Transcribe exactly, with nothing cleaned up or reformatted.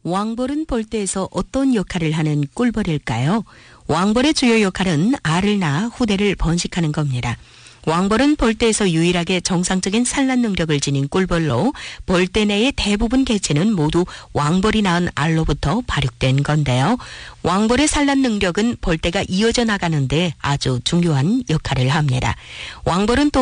왕벌은 볼때에서 어떤 역할을 하는 꿀벌일까요? 왕벌의 주요 역할은 알을 낳아 후대를 번식하는 겁니다. 왕벌은 볼때에서 유일하게 정상적인 산란 능력을 지닌 꿀벌로 볼때 내의 대부분 개체는 모두 왕벌이 낳은 알로부터 발육된 건데요. 왕벌의 산란 능력은 볼때가 이어져 나가는데 아주 중요한 역할을 합니다. 왕벌은 또